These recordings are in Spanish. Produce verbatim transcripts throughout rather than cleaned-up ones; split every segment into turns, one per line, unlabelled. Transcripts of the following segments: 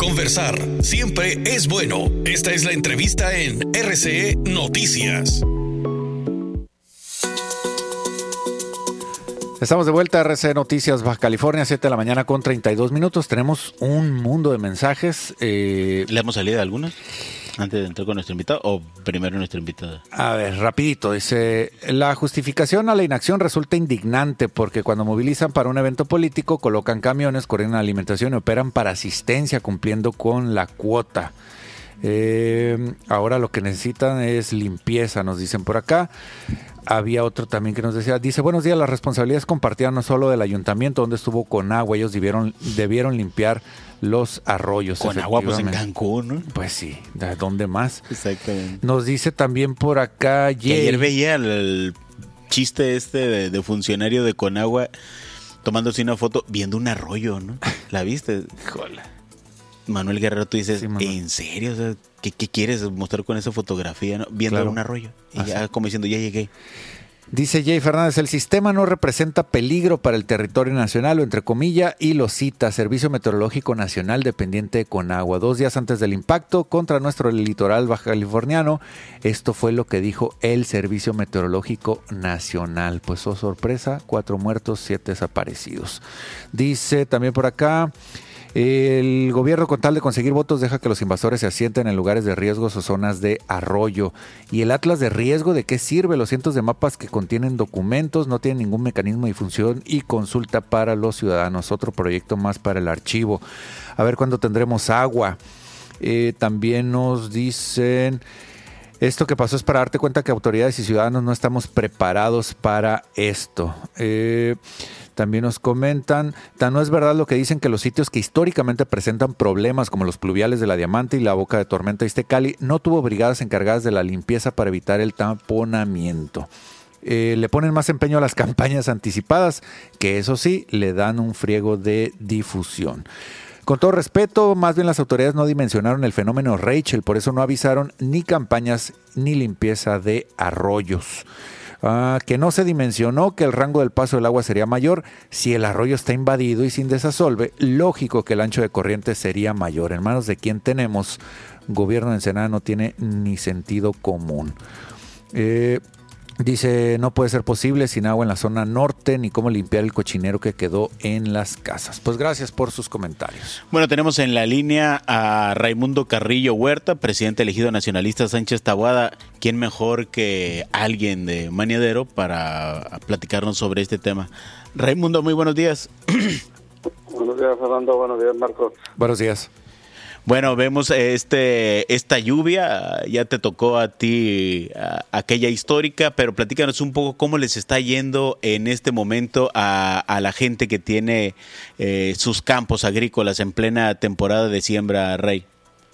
Conversar siempre es bueno. Esta es la entrevista en R C E Noticias.
Estamos de vuelta a R C E Noticias Baja California, siete de la mañana con treinta y dos minutos. Tenemos un mundo de mensajes. Eh...
¿Le hemos salido algunos antes de entrar con nuestro invitado o primero nuestra invitada?
A ver, rapidito. Dice, la justificación a la inacción resulta indignante porque cuando movilizan para un evento político, colocan camiones, coordinan alimentación y operan para asistencia cumpliendo con la cuota. Eh, ahora lo que necesitan es limpieza, nos dicen por acá. Había otro también que nos decía, dice, buenos días, las responsabilidades compartidas no solo del ayuntamiento donde estuvo Conagua, ellos debieron, debieron limpiar los arroyos.
Conagua, pues en Cancún, ¿no?
Pues sí, ¿de dónde más?
Exactamente.
Nos dice también por acá,
Jay, ayer veía el, el chiste este de, de funcionario de Conagua tomándose una foto viendo un arroyo, ¿no? ¿La viste?
Híjole.
Manuel Guerrero, tú dices,
sí,
¿en serio? O sea, ¿qué, ¿qué quieres mostrar con esa fotografía, no? Viendo
claro.
un arroyo. Y
Así.
ya como diciendo, ya llegué.
Dice Jay Fernández, el sistema no representa peligro para el territorio nacional, o entre comillas, y lo cita, Servicio Meteorológico Nacional dependiente de Conagua. Dos días antes del impacto contra nuestro litoral baja californiano, esto fue lo que dijo el Servicio Meteorológico Nacional. Pues, oh sorpresa, cuatro muertos, siete desaparecidos. Dice también por acá, el gobierno, con tal de conseguir votos, deja que los invasores se asienten en lugares de riesgos o zonas de arroyo. ¿Y el atlas de riesgo de qué sirve? Los cientos de mapas que contienen documentos no tienen ningún mecanismo de difusión y consulta para los ciudadanos. Otro proyecto más para el archivo. A ver cuándo tendremos agua. Eh, también nos dicen... Esto que pasó es para darte cuenta que autoridades y ciudadanos no estamos preparados para esto. Eh... También nos comentan, no es verdad lo que dicen que los sitios que históricamente presentan problemas como los pluviales de la Diamante y la Boca de Tormenta de Iztecali no tuvo brigadas encargadas de la limpieza para evitar el taponamiento. Eh, le ponen más empeño a las campañas anticipadas, que eso sí, le dan un friego de difusión. Con todo respeto, más bien las autoridades no dimensionaron el fenómeno Rachel, por eso no avisaron ni campañas ni limpieza de arroyos. Ah, que no se dimensionó que el rango del paso del agua sería mayor. Si el arroyo está invadido y sin desasolve, lógico que el ancho de corriente sería mayor. En manos de quien tenemos, gobierno de Ensenada no tiene ni sentido común. Eh, dice, no puede ser posible sin agua en la zona norte, ni cómo limpiar el cochinero que quedó en las casas. Pues gracias por sus comentarios.
Bueno, tenemos en la línea a Raimundo Carrillo Huerta, presidente elegido nacionalista Sánchez Taboada. ¿Quién mejor que alguien de Maniadero para platicarnos sobre este tema? Raimundo, muy buenos días.
Buenos días, Fernando. Buenos días, Marcos.
Buenos días.
Bueno, vemos este esta lluvia, ya te tocó a ti a, aquella histórica, pero platícanos un poco cómo les está yendo en este momento a, a la gente que tiene eh, sus campos agrícolas en plena temporada de siembra, Rey.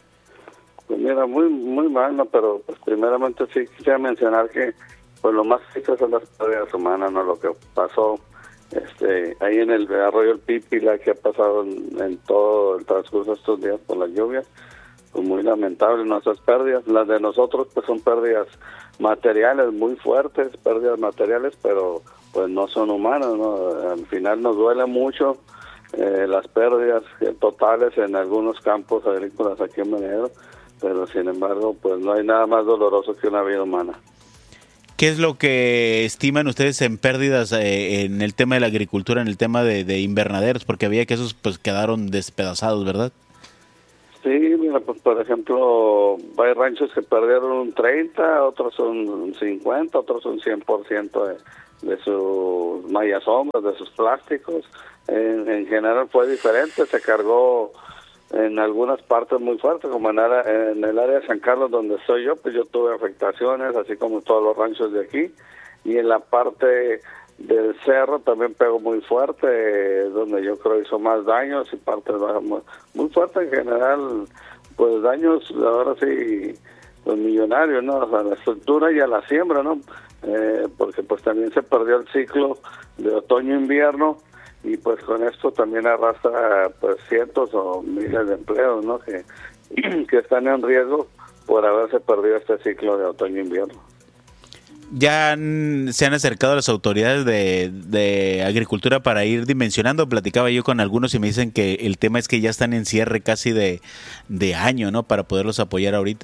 Pues mira, muy muy mal, ¿no? Pero pues primeramente sí quisiera mencionar que pues lo más triste son las pérdidas humanas, ¿no? Lo que pasó este ahí en el arroyo El Pípila, que ha pasado en, en todo el transcurso de estos días por las lluvias, pues muy lamentable nuestras pérdidas. Las de nosotros pues son pérdidas materiales muy fuertes, pérdidas materiales, pero pues no son humanas, ¿no? Al final nos duele mucho eh, las pérdidas totales en algunos campos agrícolas aquí en Maniadero, pero sin embargo pues no hay nada más doloroso que una vida humana.
¿Qué es lo que estiman ustedes en pérdidas eh, en el tema de la agricultura, en el tema de, de invernaderos? Porque había que esos pues quedaron despedazados, ¿verdad?
Sí, mira, pues por ejemplo, hay ranchos que perdieron un treinta, otros son cincuenta, otros son cien por ciento de, de sus mallas sombras, de sus plásticos. En, en general fue diferente, se cargó en algunas partes muy fuertes, como en, ara, en el área de San Carlos, donde estoy yo, pues yo tuve afectaciones, así como todos los ranchos de aquí, y en la parte del cerro también pegó muy fuerte, eh, donde yo creo hizo más daños, y partes muy, muy fuerte en general, pues daños, ahora sí, pues millonarios, ¿no? O sea, a la estructura y a la siembra, ¿no? Eh, porque pues también se perdió el ciclo de otoño-invierno, y pues con esto también arrastra pues cientos o miles de empleos, ¿no? Que, que están en riesgo por haberse perdido este ciclo de otoño-invierno.
ya han, se han acercado a las autoridades de, de agricultura para ir dimensionando. Platicaba yo con algunos y me dicen que el tema es que ya están en cierre casi de, de año, ¿no? Para poderlos apoyar ahorita.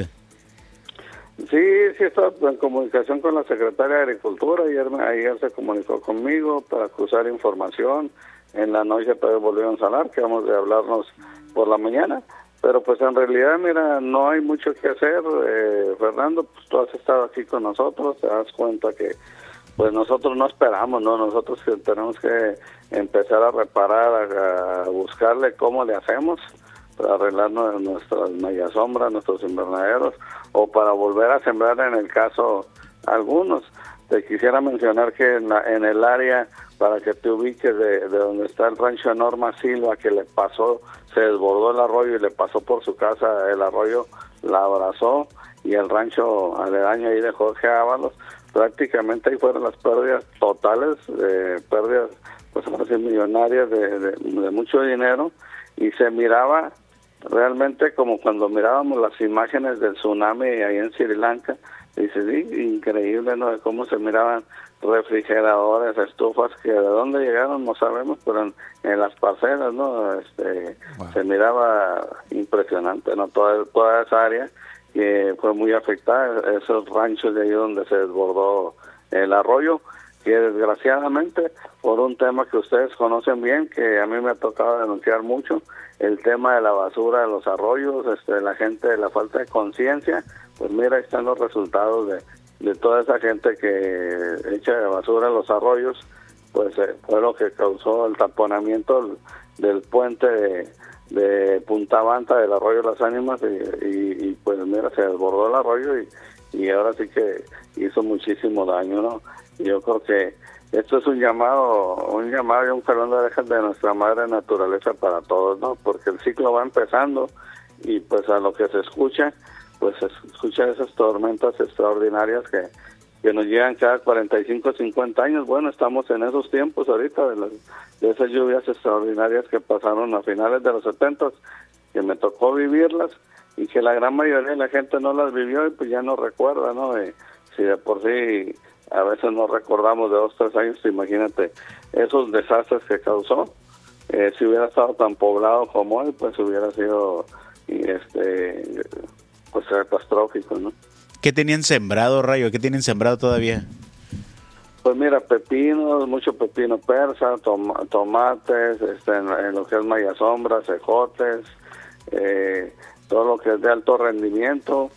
Sí, sí, está en comunicación con la secretaria de Agricultura. Ayer, ayer se comunicó conmigo para cruzar información. En la noche pues, volvieron a hablar, que vamos a hablarnos por la mañana. Pero pues en realidad, mira, no hay mucho que hacer. Eh, Fernando, pues tú has estado aquí con nosotros, te das cuenta que pues nosotros no esperamos, ¿no? Nosotros que tenemos que empezar a reparar, a, a buscarle cómo le hacemos para arreglar nuestras mediasombras, nuestros invernaderos, o para volver a sembrar en el caso algunos. Te quisiera mencionar que en, la, en el área, para que te ubiques de, de donde está el rancho de Norma Silva, que le pasó, se desbordó el arroyo y le pasó por su casa el arroyo, la abrazó, y el rancho aledaño ahí de Jorge Ábalos, prácticamente ahí fueron las pérdidas totales, eh, pérdidas pues así millonarias de, de, de mucho dinero, y se miraba realmente como cuando mirábamos las imágenes del tsunami ahí en Sri Lanka. Dice, sí, increíble, ¿no? De cómo se miraban refrigeradores, estufas, que de dónde llegaron no sabemos, pero en, en las parcelas, ¿no? Este, wow. Se miraba impresionante, ¿no? Toda, toda esa área que fue muy afectada, esos ranchos de ahí donde se desbordó el arroyo, que desgraciadamente, por un tema que ustedes conocen bien, que a mí me ha tocado denunciar mucho, el tema de la basura de los arroyos, este, la gente, la falta de conciencia, pues mira, ahí están los resultados de, de toda esa gente que echa de basura a los arroyos, pues eh, fue lo que causó el taponamiento del puente de, de Punta Banta del arroyo Las Ánimas, y, y, y pues mira, se desbordó el arroyo y, y ahora sí que hizo muchísimo daño, ¿no? Yo creo que esto es un llamado, un llamado y un jalón de orejas de nuestra madre naturaleza para todos, ¿no? Porque el ciclo va empezando y pues a lo que se escucha, pues se escucha esas tormentas extraordinarias que, que nos llegan cada cuarenta y cinco, cincuenta años. Bueno, estamos en esos tiempos ahorita de, las, de esas lluvias extraordinarias que pasaron a finales de los setentas, que me tocó vivirlas y que la gran mayoría de la gente no las vivió y pues ya no recuerda, ¿no? Eh, si de por sí a veces no recordamos de dos, tres años, imagínate esos desastres que causó. Eh, si hubiera estado tan poblado como hoy, pues hubiera sido este pues catastrófico, ¿no?
¿Qué tenían sembrado, Rayo? ¿Qué tienen sembrado todavía?
Pues mira, pepinos, mucho pepino persa, tom tomates, este, en, en lo que es mayasombras, ejotes, eh, todo lo que es de alto rendimiento.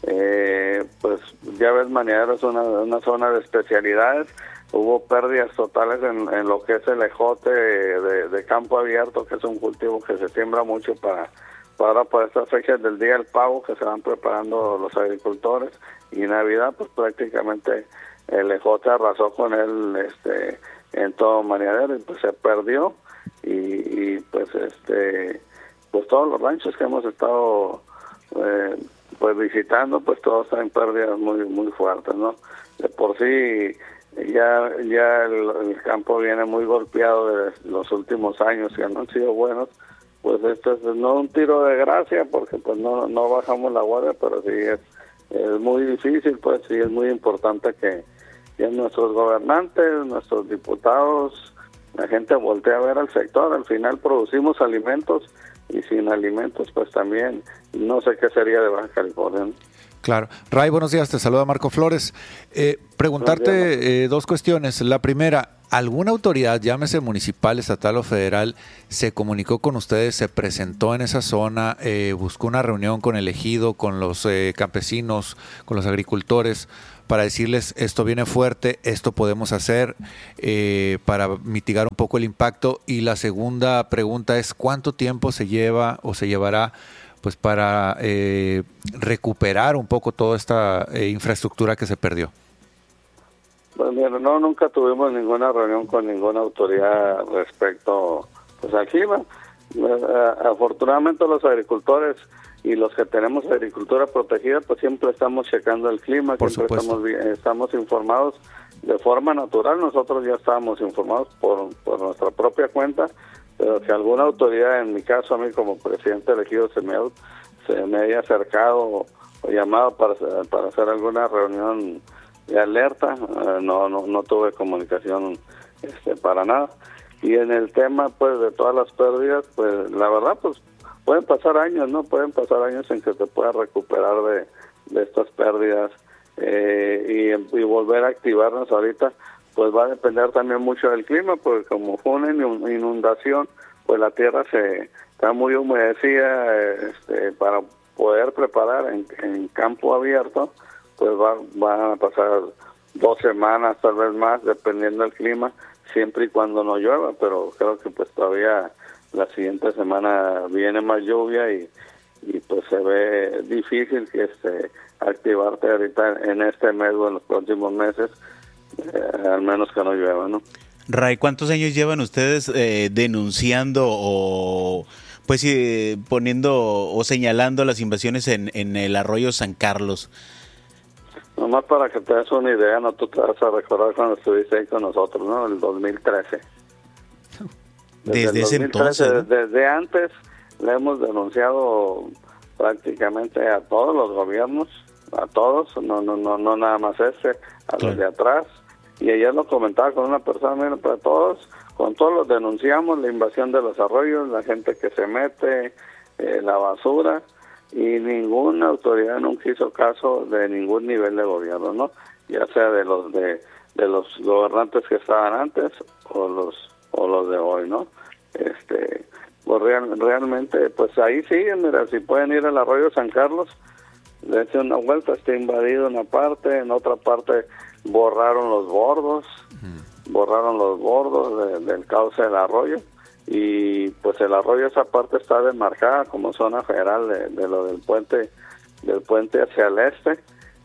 Eh, pues ya ves, Maniadero es una, una zona de especialidades. Hubo pérdidas totales en, en lo que es el ejote de, de campo abierto, que es un cultivo que se siembra mucho para, para, para estas fechas del Día del Pavo, que se van preparando los agricultores, y Navidad, pues prácticamente el ejote arrasó con él este, en todo Maniadero, y pues se perdió, y, y pues este pues todos los ranchos que hemos estado eh, pues visitando, pues todos están en pérdidas muy muy fuertes, ¿no? De por sí ya ya el, el campo viene muy golpeado de los últimos años, que no han sido buenos. Pues esto es no un tiro de gracia, porque pues no no bajamos la guardia, pero sí es, es muy difícil, pues sí es muy importante que, que nuestros gobernantes, nuestros diputados, la gente voltea a ver al sector. Al final producimos alimentos, y sin alimentos pues también no sé qué sería de Baja California, ¿no?
Claro. Ray, buenos días, te saluda Marco Flores. Eh, preguntarte días, eh, dos cuestiones. La primera, ¿alguna autoridad, llámese municipal, estatal o federal, se comunicó con ustedes, se presentó en esa zona, eh, buscó una reunión con el ejido, con los eh, campesinos, con los agricultores, para decirles esto viene fuerte, esto podemos hacer eh, para mitigar un poco el impacto? Y la segunda pregunta es, ¿cuánto tiempo se lleva o se llevará pues para eh, recuperar un poco toda esta eh, infraestructura que se perdió?
Pues mira, no, nunca tuvimos ninguna reunión con ninguna autoridad respecto pues al clima. Afortunadamente los agricultores y los que tenemos agricultura protegida, pues siempre estamos checando el clima,
por
siempre
supuesto.
estamos, estamos informados de forma natural. Nosotros ya estábamos informados por, por nuestra propia cuenta, pero que alguna autoridad, en mi caso a mí como presidente elegido, se me, se me haya acercado o llamado para, para hacer alguna reunión de alerta, eh, no, no, no tuve comunicación este, para nada. Y en el tema, pues, de todas las pérdidas, pues, la verdad, pues, pueden pasar años, ¿no? Pueden pasar años en que se pueda recuperar de, de estas pérdidas eh, y, y volver a activarnos ahorita, pues va a depender también mucho del clima, porque como fue una inundación, pues la tierra se está muy humedecida, este, para poder preparar en, en campo abierto, pues va, van a pasar dos semanas, tal vez más, dependiendo del clima, siempre y cuando no llueva, pero creo que pues todavía la siguiente semana viene más lluvia y, y pues se ve difícil que este activarte ahorita en este mes o en los próximos meses, eh, al menos que no llueva, ¿no?
Ray, ¿cuántos años llevan ustedes eh, denunciando o pues eh, poniendo o señalando las invasiones en, en el arroyo San Carlos?
Nomás para que te des una idea, no tú te vas a recordar cuando estuviste ahí con nosotros, ¿no? El dos mil trece.
Desde, desde ese entonces, ¿no?
Desde antes le hemos denunciado prácticamente a todos los gobiernos, a todos, no no no no nada más este, a claro. los de atrás. Y ayer lo comentaba con una persona, mira, para todos, con todos los denunciamos, la invasión de los arroyos, la gente que se mete, eh, la basura, y ninguna autoridad nunca hizo caso de ningún nivel de gobierno, ¿no? Ya sea de los de, de los gobernantes que estaban antes o los o los de hoy, ¿no? Este, pues real, realmente, pues ahí siguen, mira, si pueden ir al arroyo San Carlos, dense una vuelta, está invadido una parte, en otra parte borraron los bordos, uh-huh. borraron los bordos de, del cauce del arroyo, y pues el arroyo, esa parte está demarcada como zona federal de, de lo del puente, del puente hacia el este,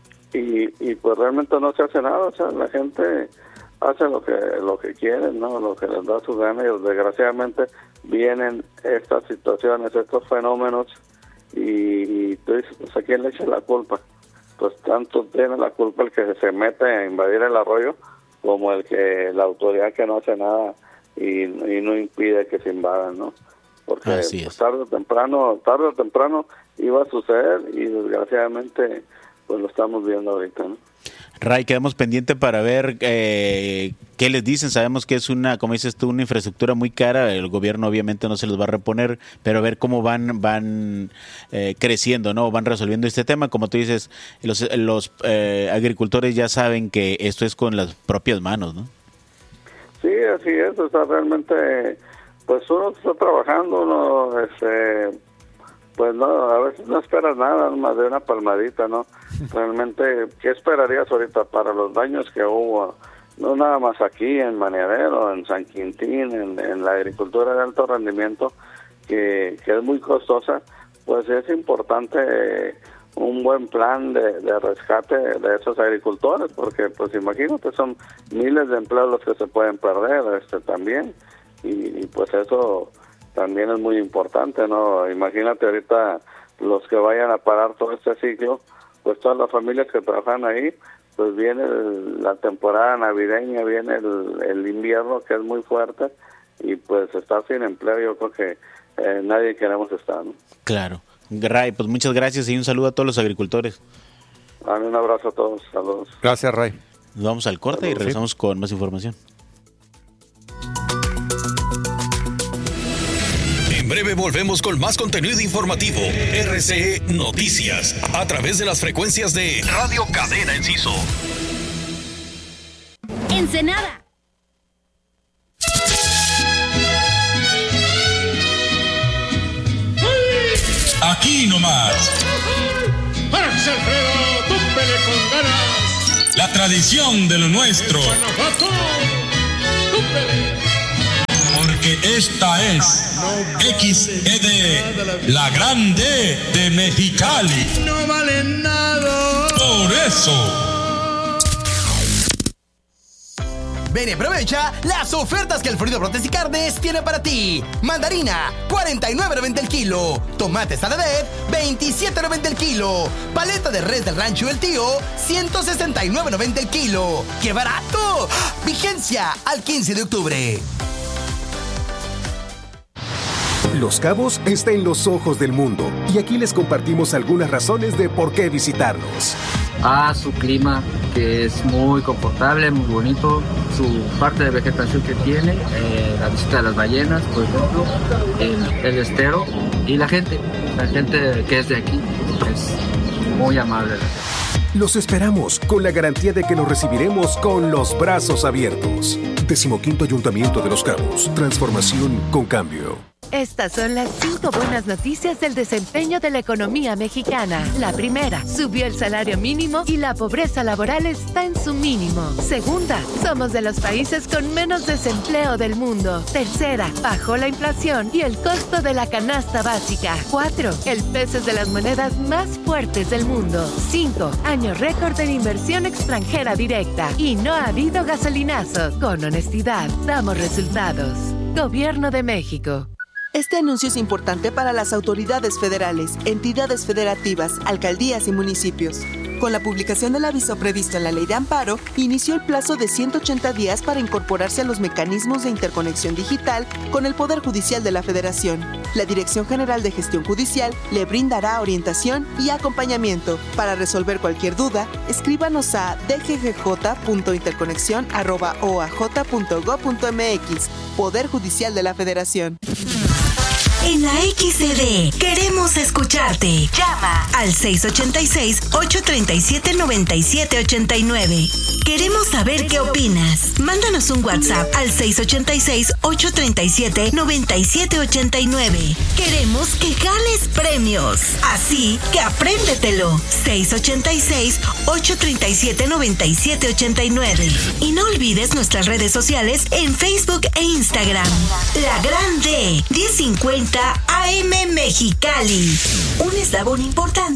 y, y pues realmente no se hace nada, o sea, la gente hace lo que lo que quieren, ¿no? Lo que les da su gana, y desgraciadamente vienen estas situaciones, estos fenómenos, y, y tú dices, pues ¿a quién le echa la culpa? Pues tanto tiene la culpa el que se mete a invadir el arroyo como el que la autoridad que no hace nada y, y no impide que se invadan, ¿no? Porque pues, tarde o temprano, tarde o temprano iba a suceder, y desgraciadamente pues lo estamos viendo ahorita, ¿no?
Ray, quedamos pendiente para ver eh, qué les dicen. Sabemos que es una, como dices tú, una infraestructura muy cara. El gobierno obviamente no se los va a reponer, pero a ver cómo van van eh, creciendo, ¿no? Van resolviendo este tema. Como tú dices, los, los eh, agricultores ya saben que esto es con las propias manos, ¿no?
Sí, así es. O sea, realmente, pues uno está trabajando, uno, este, pues no, a veces no esperas nada, más de una palmadita, ¿no? Realmente, ¿qué esperarías ahorita para los daños que hubo? No nada más aquí, en Maneadero, en San Quintín, en, en la agricultura de alto rendimiento, que, que es muy costosa, pues es importante eh, un buen plan de, de rescate de esos agricultores, porque pues imagínate, son miles de empleos los que se pueden perder este también, y, y pues eso también es muy importante, ¿no? Imagínate ahorita los que vayan a parar todo este ciclo, pues todas las familias que trabajan ahí, pues viene el, la temporada navideña, viene el, el invierno, que es muy fuerte, y pues estar sin empleo, yo creo que eh, nadie queremos estar, ¿no?
Claro. Ray, pues muchas gracias y un saludo a todos los agricultores.
Un abrazo a todos, saludos.
Gracias, Ray.
Nos vamos al corte saludos, y regresamos sí. con más información.
En breve volvemos con más contenido informativo. R C E Noticias, a través de las frecuencias de Radio Cadena Enciso.
Ensenada.
Aquí nomás.
¡Párase, Alfredo! ¡Túmpele con ganas!
La tradición de lo nuestro.
¡Túmpele!
Porque esta es X E D, la grande de Mexicali.
No vale nada.
Por eso.
Ven y aprovecha las ofertas que Alfredo Brotes y Carnes tiene para ti. Mandarina, cuarenta y nueve noventa el kilo. Tomate Saladet, veintisiete noventa el kilo. Paleta de res del Rancho El Tío, ciento sesenta y nueve noventa el kilo. ¡Qué barato! Vigencia al quince de octubre.
Los Cabos está en los ojos del mundo, y aquí les compartimos algunas razones de por qué visitarnos.
a su clima, que es muy confortable, muy bonito, su parte de vegetación que tiene, eh, la visita de las ballenas, por ejemplo, el, el estero y la gente, la gente que es de aquí es muy amable.
Los esperamos con la garantía de que los recibiremos con los brazos abiertos. Decimoquinto Ayuntamiento de Los Cabos. Transformación con cambio.
Estas son las cinco buenas noticias del desempeño de la economía mexicana. La primera, subió el salario mínimo y la pobreza laboral está en su mínimo. Segunda, somos de los países con menos desempleo del mundo. Tercera, bajó la inflación y el costo de la canasta básica. Cuatro, el peso es de las monedas más fuertes del mundo. Cinco, año récord en inversión extranjera directa. Y no ha habido gasolinazos. Con honestidad, damos resultados. Gobierno de México.
Este anuncio es importante para las autoridades federales, entidades federativas, alcaldías y municipios. Con la publicación del aviso previsto en la Ley de Amparo, inició el plazo de ciento ochenta días para incorporarse a los mecanismos de interconexión digital con el Poder Judicial de la Federación. La Dirección General de Gestión Judicial le brindará orientación y acompañamiento. Para resolver cualquier duda, escríbanos a d g g j punto interconexión arroba o a j punto gob punto m x. Poder Judicial de la Federación.
En la X C D queremos escucharte. Llama al seis ocho seis, ocho tres siete, nueve siete ocho nueve. Queremos saber qué opinas. Mándanos un WhatsApp al seis ocho seis, ocho tres siete, nueve siete ocho nueve. Queremos que ganes premios. Así que apréndetelo. seis ocho seis, ocho tres siete, nueve siete ocho nueve. Y no olvides nuestras redes sociales en Facebook e Instagram. La Grande, diez cincuenta A M Mexicali. Un eslabón importante